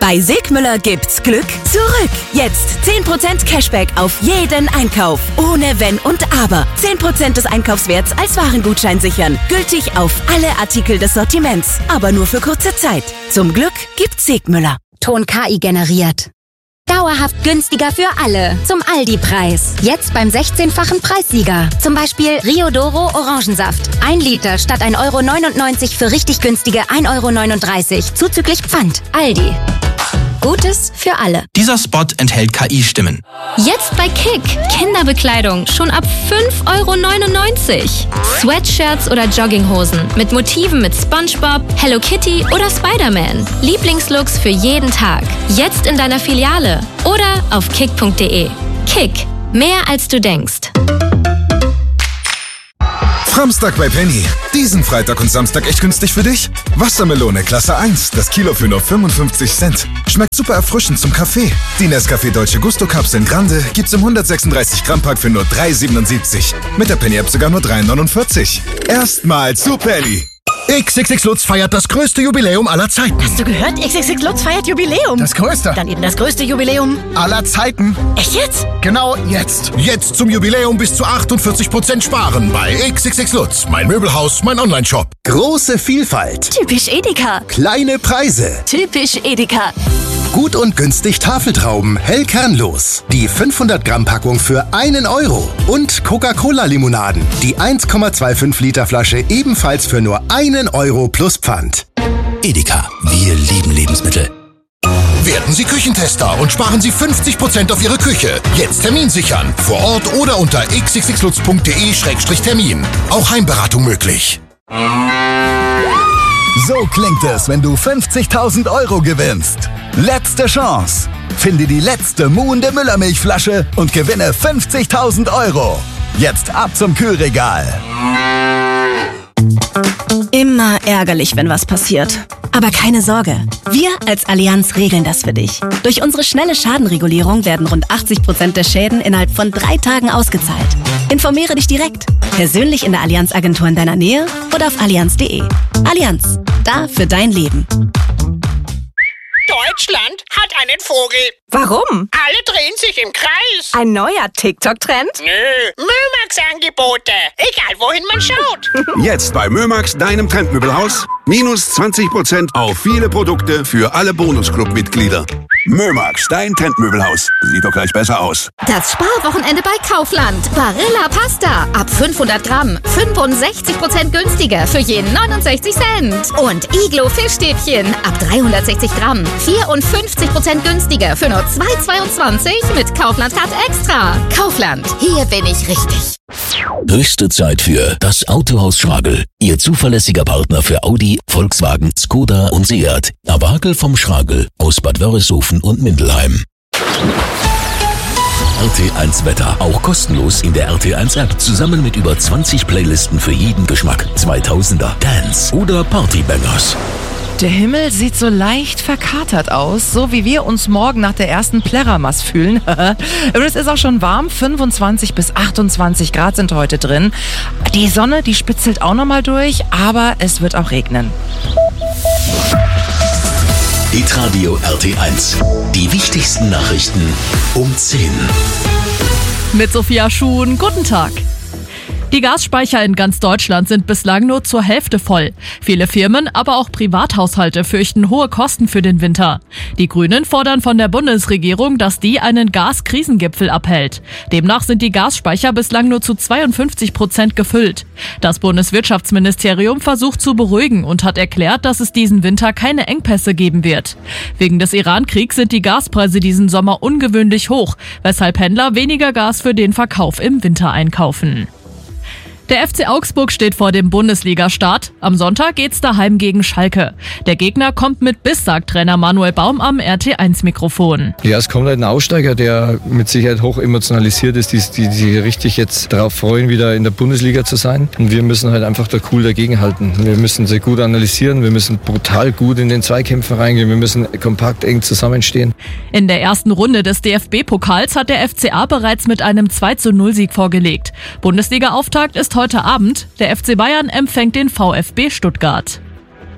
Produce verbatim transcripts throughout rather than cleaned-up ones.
Bei Segmüller gibt's Glück zurück. Jetzt zehn Prozent Cashback auf jeden Einkauf. Ohne Wenn und Aber. zehn Prozent des Einkaufswerts als Warengutschein sichern. Gültig auf alle Artikel des Sortiments. Aber nur für kurze Zeit. Zum Glück gibt's Segmüller. Ton K I generiert. Dauerhaft günstiger für alle. Zum Aldi-Preis. Jetzt beim sechzehnfachen Preissieger. Zum Beispiel Rio Doro Orangensaft. Ein Liter statt ein Euro neunundneunzig für richtig günstige ein Euro neununddreißig. Zuzüglich Pfand. Aldi. Gutes für alle. Dieser Spot enthält K I-Stimmen. Jetzt bei Kick. Kinderbekleidung schon ab fünf Euro neunundneunzig. Sweatshirts oder Jogginghosen mit Motiven mit SpongeBob, Hello Kitty oder Spider-Man. Lieblingslooks für jeden Tag. Jetzt in deiner Filiale oder auf kick punkt de. Kick. Mehr als du denkst. Samstag bei Penny. Diesen Freitag und Samstag echt günstig für dich? Wassermelone Klasse eins, das Kilo für nur fünfundfünfzig Cent. Schmeckt super erfrischend zum Kaffee. Die Nescafé Dolce Gusto Kapseln Grande gibt's im hundertsechsunddreißig Gramm Pack für nur drei siebenundsiebzig. Mit der Penny App sogar nur drei neunundvierzig. Erstmal zu Penny. X X X Lutz feiert das größte Jubiläum aller Zeiten. Hast du gehört? X X X Lutz feiert Jubiläum. Das größte. Dann eben das größte Jubiläum aller Zeiten. Echt jetzt? Genau jetzt. Jetzt zum Jubiläum bis zu achtundvierzig Prozent sparen bei X X X Lutz. Mein Möbelhaus, mein Onlineshop. Große Vielfalt. Typisch Edeka. Kleine Preise. Typisch Edeka. Gut und günstig Tafeltrauben, hell kernlos. Die fünfhundert Gramm Packung für einen Euro. Und Coca-Cola-Limonaden. Die eins Komma fünfundzwanzig Liter Flasche ebenfalls für nur einen Euro plus Pfand. Edeka, wir lieben Lebensmittel. Werden Sie Küchentester und sparen Sie fünfzig Prozent auf Ihre Küche. Jetzt Termin sichern. Vor Ort oder unter x x x lutz punkt de Schrägstrich Termin. Auch Heimberatung möglich. So klingt es, wenn du fünfzigtausend Euro gewinnst. Letzte Chance. Finde die letzte muhende Müllermilchflasche und gewinne fünfzigtausend Euro. Jetzt ab zum Kühlregal. Immer ärgerlich, wenn was passiert. Aber keine Sorge, wir als Allianz regeln das für dich. Durch unsere schnelle Schadenregulierung werden rund achtzig Prozent der Schäden innerhalb von drei Tagen ausgezahlt. Informiere dich direkt, persönlich in der Allianz-Agentur in deiner Nähe oder auf allianz punkt de. Allianz, da für dein Leben. Deutschland hat einen Vogel. Warum? Alle drehen sich im Kreis. Ein neuer TikTok-Trend? Nö, Mömax-Angebote. Egal, wohin man schaut. Jetzt bei Mömax, deinem Trendmöbelhaus. Minus zwanzig Prozent auf viele Produkte für alle Bonusclub-Mitglieder. Mömax, dein Trendmöbelhaus. Sieht doch gleich besser aus. Das Sparwochenende bei Kaufland. Barilla Pasta. Ab fünfhundert Gramm. fünfundsechzig Prozent günstiger für je neunundsechzig Cent. Und Iglo Fischstäbchen. Ab dreihundertsechzig Gramm. vierundfünfzig Prozent günstiger für nur zwei Euro zweiundzwanzig mit Kaufland Card Extra. Kaufland. Hier bin ich richtig. Höchste Zeit für das Autohaus Schragel. Ihr zuverlässiger Partner für Audi, Volkswagen, Skoda und Seat. Aber Hackel vom Schragel aus Bad Wörishofen und Mindelheim. R T eins Wetter. Auch kostenlos in der R T eins App. Zusammen mit über zwanzig Playlisten für jeden Geschmack. zweitausender, Dance oder Partybangers. Der Himmel sieht so leicht verkatert aus, so wie wir uns morgen nach der ersten Plärramaß fühlen. Und es ist auch schon warm, fünfundzwanzig bis achtundzwanzig Grad sind heute drin. Die Sonne, die spitzelt auch nochmal durch, aber es wird auch regnen. Hitradio R T eins. Die wichtigsten Nachrichten um zehn. Mit Sophia Schuhn, guten Tag. Die Gasspeicher in ganz Deutschland sind bislang nur zur Hälfte voll. Viele Firmen, aber auch Privathaushalte fürchten hohe Kosten für den Winter. Die Grünen fordern von der Bundesregierung, dass die einen Gaskrisengipfel abhält. Demnach sind die Gasspeicher bislang nur zu zweiundfünfzig Prozent gefüllt. Das Bundeswirtschaftsministerium versucht zu beruhigen und hat erklärt, dass es diesen Winter keine Engpässe geben wird. Wegen des Iran-Kriegs sind die Gaspreise diesen Sommer ungewöhnlich hoch, weshalb Händler weniger Gas für den Verkauf im Winter einkaufen. Der F C Augsburg steht vor dem Bundesliga-Start. Am Sonntag geht's daheim gegen Schalke. Der Gegner kommt mit Biss, sagt Trainer Manuel Baum am R T eins Mikrofon. Ja, es kommt halt ein Aussteiger, der mit Sicherheit hoch emotionalisiert ist, die, die sich richtig jetzt darauf freuen, wieder in der Bundesliga zu sein. Und wir müssen halt einfach da cool dagegenhalten. Wir müssen sie gut analysieren, wir müssen brutal gut in den Zweikämpfen reingehen, wir müssen kompakt eng zusammenstehen. In der ersten Runde des D F B-Pokals hat der F C A bereits mit einem zwei zu null Sieg vorgelegt. Bundesliga-Auftakt ist heute Abend. Der F C Bayern empfängt den VfB Stuttgart.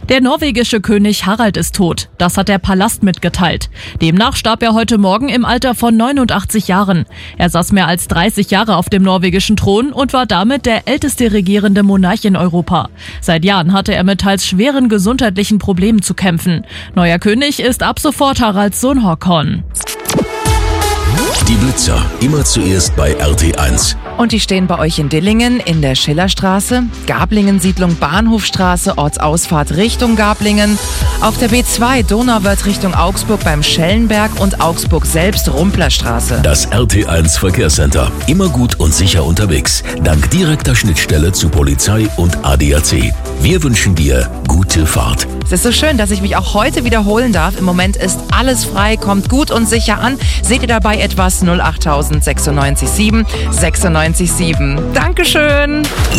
Der norwegische König Harald ist tot. Das hat der Palast mitgeteilt. Demnach starb er heute Morgen im Alter von neunundachtzig Jahren. Er saß mehr als dreißig Jahre auf dem norwegischen Thron und war damit der älteste regierende Monarch in Europa. Seit Jahren hatte er mit teils schweren gesundheitlichen Problemen zu kämpfen. Neuer König ist ab sofort Haralds Sohn Håkon. Die Blitzer, immer zuerst bei R T eins. Und die stehen bei euch in Dillingen in der Schillerstraße, Gablingen-Siedlung Bahnhofstraße, Ortsausfahrt Richtung Gablingen, auf der B zwei Donauwörth Richtung Augsburg beim Schellenberg und Augsburg selbst Rumplerstraße. Das R T eins Verkehrscenter, immer gut und sicher unterwegs, dank direkter Schnittstelle zu Polizei und A D A C. Wir wünschen dir gute Fahrt. Es ist so schön, dass ich mich auch heute wiederholen darf. Im Moment ist alles frei, kommt gut und sicher an. Seht ihr dabei etwas? null acht sechsundneunzig sieben sechsundneunzig sieben. Dankeschön.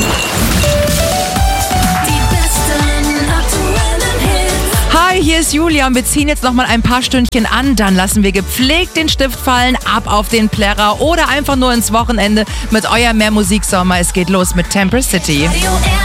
Hi, hier ist Julia und wir ziehen jetzt noch mal ein paar Stündchen an. Dann lassen wir gepflegt den Stift fallen, ab auf den Plärrer oder einfach nur ins Wochenende mit euer Mehr Musik Sommer. Es geht los mit Temper City.